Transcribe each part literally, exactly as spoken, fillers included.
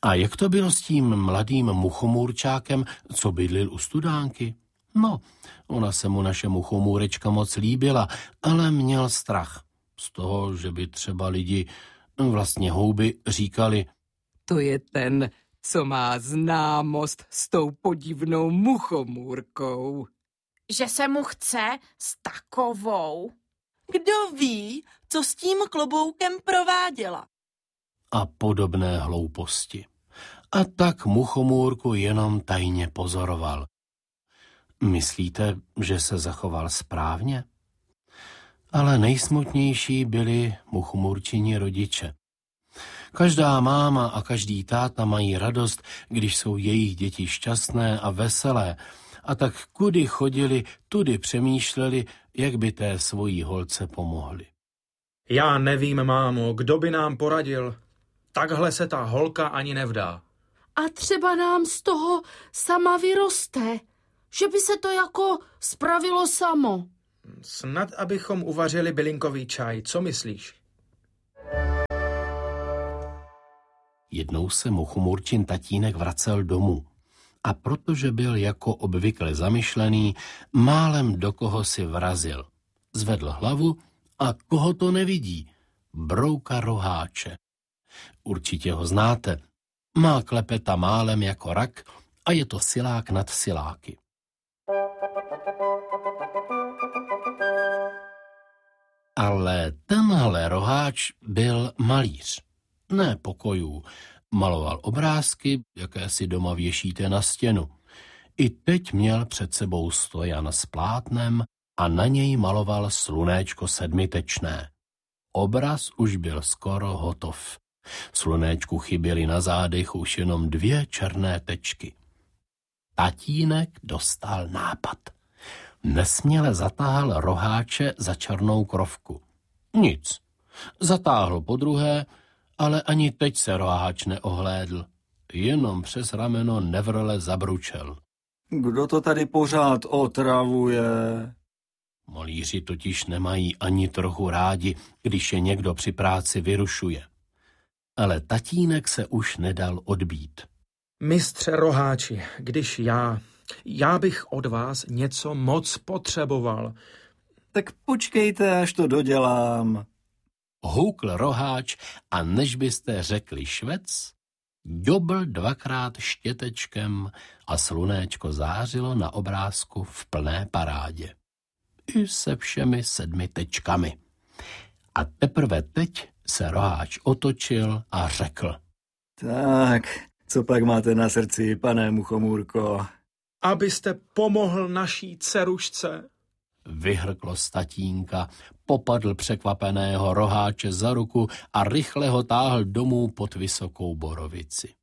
A jak to bylo s tím mladým muchomůrčákem, co bydlil u studánky? No, ona se mu naše muchomůrečka moc líbila, ale měl strach z toho, že by třeba lidi, vlastně houby, říkali: To je ten, co má známost s tou podivnou muchomůrkou. Že se mu chce s takovou. Kdo ví, co s tím kloboukem prováděla? A podobné hlouposti. A tak muchomůrku jenom tajně pozoroval. Myslíte, že se zachoval správně? Ale nejsmutnější byli muchomůrčini rodiče. Každá máma a každý táta mají radost, když jsou jejich děti šťastné a veselé, a tak kudy chodili, tudy přemýšleli, jak by té svojí holce pomohli. Já nevím, mámo, kdo by nám poradil. Takhle se ta holka ani nevdá. A třeba nám z toho sama vyroste, že by se to jako spravilo samo. Snad abychom uvařili bylinkový čaj, co myslíš? Jednou se muchomůrčin tatínek vracel domů a protože byl jako obvykle zamyšlený, málem do koho si vrazil. Zvedl hlavu a koho to nevidí? Brouka Roháče. Určitě ho znáte. Má klepeta málem jako rak a je to silák nad siláky. Ale tenhle Roháč byl malíř. Ne pokojů. Maloval obrázky, jaké si doma věšíte na stěnu. I teď měl před sebou stojan s plátnem a na něj maloval slunéčko sedmitečné. Obraz už byl skoro hotov. Slunéčku chyběly na zádech už jenom dvě černé tečky. Tatínek dostal nápad. Nesměle zatáhl Roháče za černou krovku. Nic. Zatáhl podruhé, ale ani teď se Roháč neohlédl. Jenom přes rameno nevrle zabručel. Kdo to tady pořád otravuje? Malíři totiž nemají ani trochu rádi, když je někdo při práci vyrušuje. Ale tatínek se už nedal odbít. Mistře Roháči, když já, já bych od vás něco moc potřeboval. Tak počkejte, až to dodělám. Houkl Roháč a než byste řekli švec, ďobl dvakrát štětečkem a slunéčko zářilo na obrázku v plné parádě. I se všemi sedmi tečkami. A teprve teď se Roháč otočil a řekl: Tak, co pak máte na srdci, pane muchomůrko? Abyste pomohl naší dcerušce. Vyhrklo z tatínka, popadl překvapeného Roháče za ruku a rychle ho táhl domů pod vysokou borovici.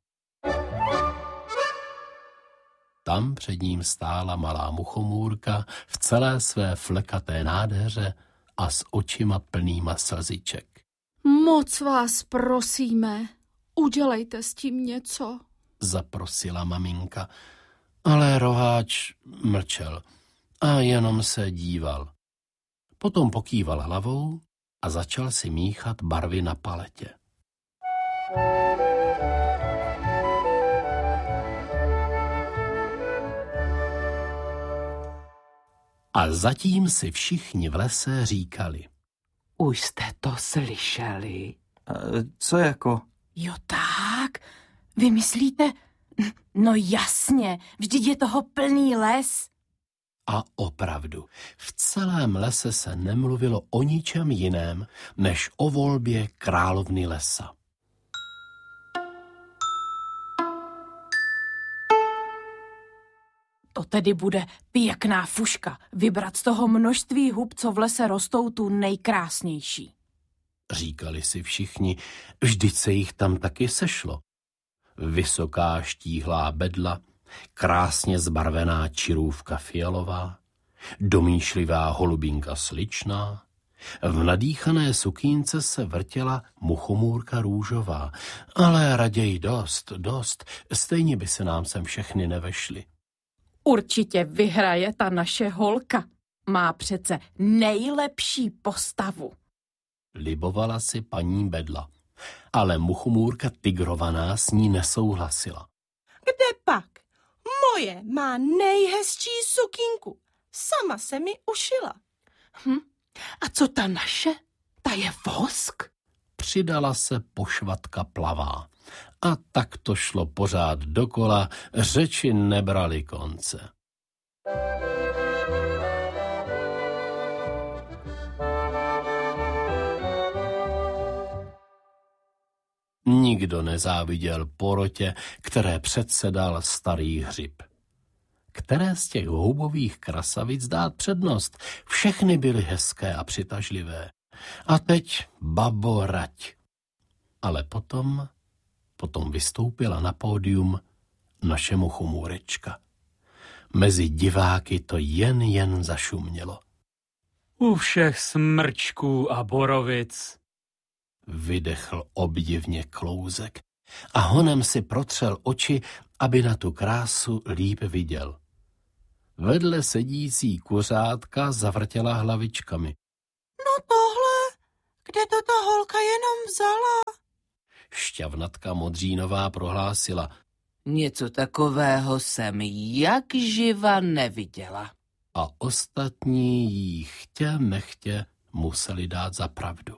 Tam před ním stála malá muchomůrka v celé své flekaté nádheře a s očima plnýma slziček. Moc vás prosíme, udělejte s tím něco, zaprosila maminka, ale Roháč mlčel a jenom se díval. Potom pokýval hlavou a začal si míchat barvy na paletě. A zatím si všichni v lese říkali: Už jste to slyšeli? E, co jako? Jo tak, vy myslíte? No jasně, vždyť je toho plný les. A opravdu, v celém lese se nemluvilo o ničem jiném, než o volbě královny lesa. To tedy bude pěkná fuška, vybrat z toho množství hub, co v lese rostou, tu nejkrásnější. Říkali si všichni, vždyť se jich tam taky sešlo. Vysoká štíhlá bedla, krásně zbarvená čirůvka fialová, domýšlivá holubinka sličná, v nadýchané sukínce se vrtěla muchomůrka růžová, ale raději dost, dost, stejně by se nám sem všechny nevešly. Určitě vyhraje ta naše holka. Má přece nejlepší postavu. Libovala si paní bedla. ale muchomůrka tigrovaná s ní nesouhlasila. Kde pak? Moje má nejhezčí sukínku. Sama se mi ušila. Hm? A co ta naše? Ta je vosk? Přidala se pošvatka plavá. A tak to šlo pořád dokola, řeči nebrali konce. Nikdo nezáviděl porotě, které předsedal starý hřib. Které z těch houbových krasavic dát přednost? Všechny byly hezké a přitažlivé. A teď babo rať. Ale potom, potom vystoupila na pódium naše muchomůrečka. Mezi diváky to jen jen zašumělo. U všech smrčků a borovic, Vydechl obdivně Klouzek a honem si protřel oči, aby na tu krásu líp viděl. Vedle sedící kuřátka zavrtěla hlavičkami. No tohle, kde to ta holka jenom vzala? Šťavnatka Modřínová prohlásila. Něco takového jsem jak živa neviděla. A ostatní jí chtě nechtě museli dát za pravdu.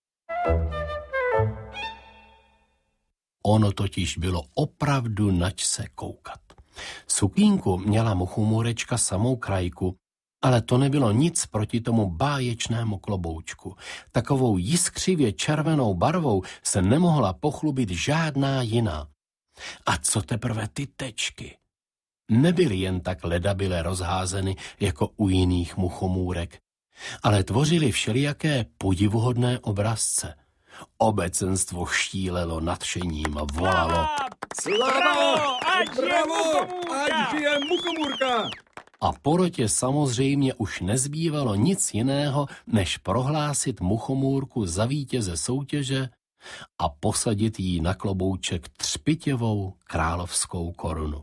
Ono totiž bylo opravdu nač se koukat. Sukínku měla muchomůrečka samou krajku, ale to nebylo nic proti tomu báječnému kloboučku. Takovou jiskřivě červenou barvou se nemohla pochlubit žádná jiná. A co teprve ty tečky? Nebyly jen tak ledabyle rozházeny jako u jiných muchomůrek, ale tvořily všelijaké podivuhodné obrazce. Obecenstvo štílelo nadšením a volalo. Slava! Bravo! Ať žije muchomůrka! A porotě samozřejmě už nezbývalo nic jiného, než prohlásit muchomůrku za vítěze soutěže a posadit jí na klobouček třpitěvou královskou korunu.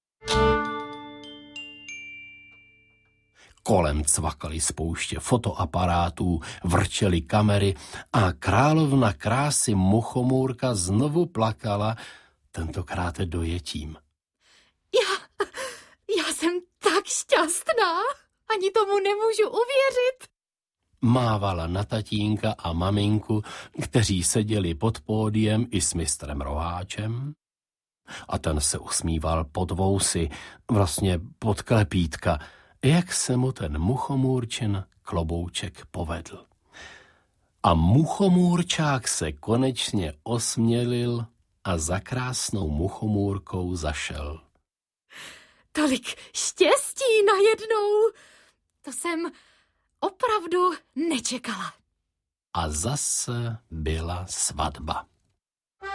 Kolem cvakaly spouště fotoaparátů, vrčely kamery a královna krásy muchomůrka znovu plakala, tentokrát dojetím. Já, já jsem tak šťastná, ani tomu nemůžu uvěřit. Mávala na tatínka a maminku, kteří seděli pod pódiem i s mistrem Roháčem. A ten se usmíval pod vousy, vlastně pod klepítka, jak se mu ten muchomůrčin klobouček povedl. A muchomůrčák se konečně osmělil a za krásnou muchomůrkou zašel. Tolik štěstí najednou, to jsem opravdu nečekala. A zase byla svatba.